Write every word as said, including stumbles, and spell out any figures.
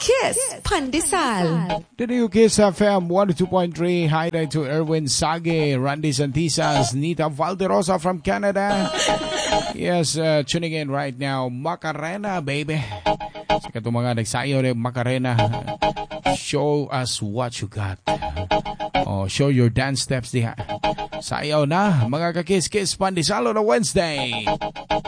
Kiss Pandesal. The new Kiss F M one oh two point three. Hi there to Erwin Sage, Randy Santisas, Nita Valderosa from Canada. Yes, uh, tuning in right now. Macarena, baby. Sa katong mga nagsayo rin, Macarena. Show us what you got. Oh, show your dance steps diha. Sayaw na, mga kakis-kis Pandesal on a Wednesday.